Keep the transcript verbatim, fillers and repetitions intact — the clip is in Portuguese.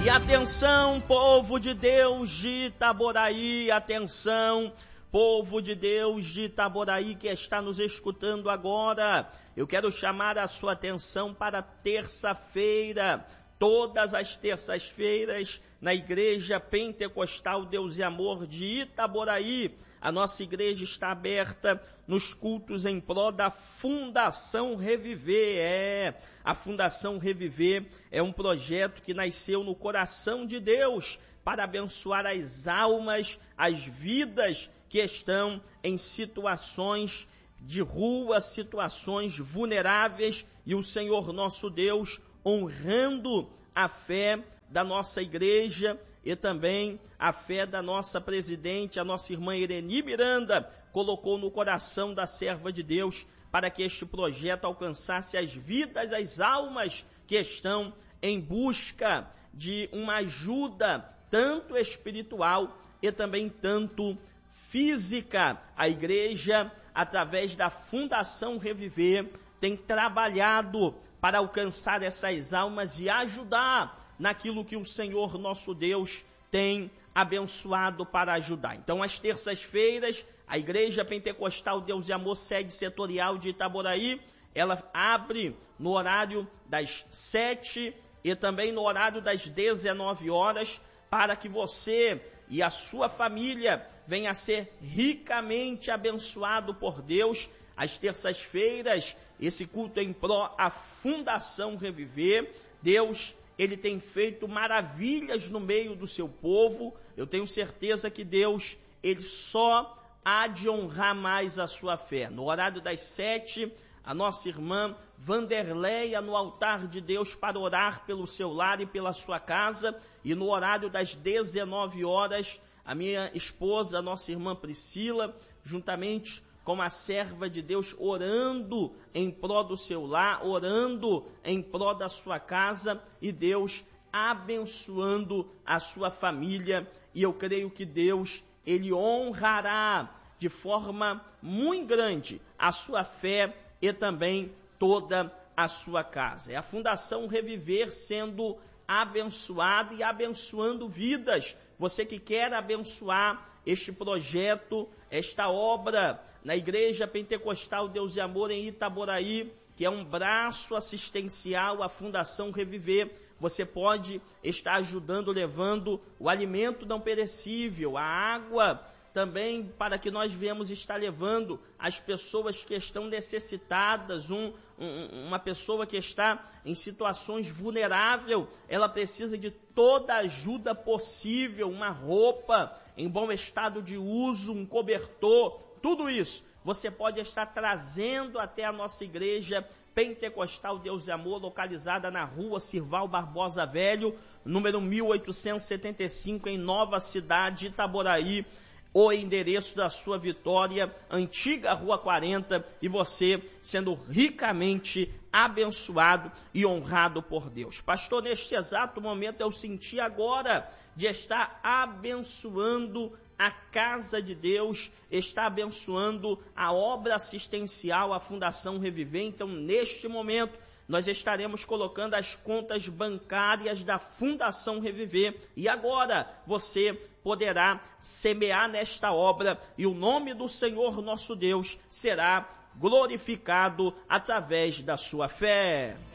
E atenção, povo de Deus de Itaboraí, atenção, povo de Deus de Itaboraí que está nos escutando agora. Eu quero chamar a sua atenção para terça-feira, todas as terças-feiras, na Igreja Pentecostal Deus e Amor de Itaboraí. A nossa igreja está aberta nos cultos em prol da Fundação Reviver. É, a Fundação Reviver é um projeto que nasceu no coração de Deus para abençoar as almas, as vidas que estão em situações de rua, situações vulneráveis, e o Senhor nosso Deus, honrando a fé da nossa igreja e também a fé da nossa presidente, a nossa irmã Ireni Miranda, colocou no coração da serva de Deus para que este projeto alcançasse as vidas, as almas que estão em busca de uma ajuda tanto espiritual e também tanto física. A igreja, através da Fundação Reviver, tem trabalhado para alcançar essas almas e ajudar naquilo que o Senhor nosso Deus tem abençoado para ajudar. Então, às terças-feiras, a Igreja Pentecostal Deus e Amor, sede setorial de Itaboraí, ela abre no horário das sete e também no horário das dezenove horas, para que você e a sua família venha a ser ricamente abençoado por Deus. Às terças-feiras, esse culto em pró a Fundação Reviver. Deus, ele tem feito maravilhas no meio do seu povo. Eu tenho certeza que Deus, ele só há de honrar mais a sua fé. No horário das sete, a nossa irmã Vanderleia no altar de Deus para orar pelo seu lar e pela sua casa. E no horário das dezenove horas, a minha esposa, a nossa irmã Priscila, juntamente com a serva de Deus, orando em prol do seu lar, orando em prol da sua casa, e Deus abençoando a sua família. E eu creio que Deus, ele honrará de forma muito grande a sua fé e também toda a sua casa. É a Fundação Reviver sendo abençoada e abençoando vidas. Você que quer abençoar este projeto, esta obra na Igreja Pentecostal Deus e Amor em Itaboraí, que é um braço assistencial à Fundação Reviver, você pode estar ajudando, levando o alimento não perecível, a água também, para que nós venhamos estar levando as pessoas que estão necessitadas. Um, um, uma pessoa que está em situações vulneráveis, ela precisa de toda a ajuda possível, uma roupa em bom estado de uso, um cobertor, tudo isso você pode estar trazendo até a nossa Igreja Pentecostal Deus e Amor, localizada na rua Sirval Barbosa Velho, número mil oitocentos e setenta e cinco, em Nova Cidade, Itaboraí. O endereço da sua Vitória, antiga Rua quarenta, e você sendo ricamente abençoado e honrado por Deus. Pastor, neste exato momento eu senti agora de estar abençoando a casa de Deus, está abençoando a obra assistencial, a Fundação Reviver. Então, neste momento, nós estaremos colocando as contas bancárias da Fundação Reviver, e agora você poderá semear nesta obra, e o nome do Senhor nosso Deus será glorificado através da sua fé.